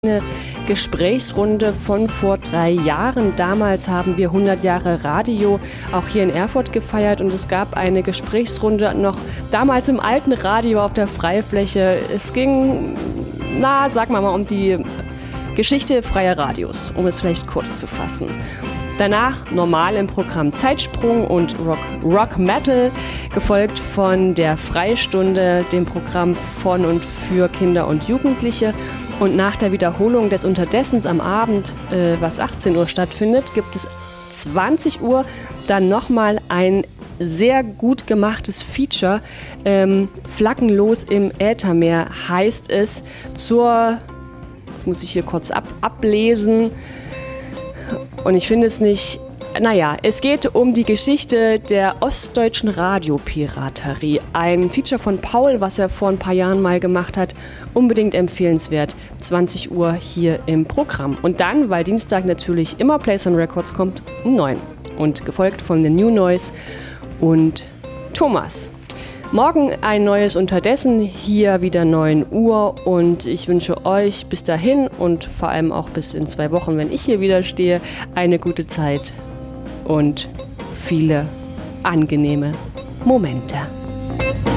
Eine Gesprächsrunde von vor 3 Jahren. Damals haben wir 100 Jahre Radio auch hier in Erfurt gefeiert und es gab eine Gesprächsrunde noch damals im alten Radio auf der Freifläche. Es ging, sagen wir mal, um die Geschichte freier Radios, um es vielleicht kurz zu fassen. Danach normal im Programm Zeitsprung und Rock Metal, gefolgt von der Freistunde, dem Programm von und für Kinder und Jugendliche. Und nach der Wiederholung des Unterdessens am Abend, was 18 Uhr stattfindet, gibt es 20 Uhr dann nochmal ein sehr gut gemachtes Feature. Flaggenlos im Äthermeer heißt es jetzt muss ich hier kurz ablesen. Und ich finde es nicht, es geht um die Geschichte der ostdeutschen Radiopiraterie. Ein Feature von Paul, was er vor ein paar Jahren mal gemacht hat. Unbedingt empfehlenswert. 20 Uhr hier im Programm. Und dann, weil Dienstag natürlich immer Place on Records kommt, um 9. Und gefolgt von The New Noise und Thomas. Morgen ein neues Unterdessen, hier wieder 9 Uhr und ich wünsche euch bis dahin und vor allem auch bis in 2 Wochen, wenn ich hier wieder stehe, eine gute Zeit und viele angenehme Momente.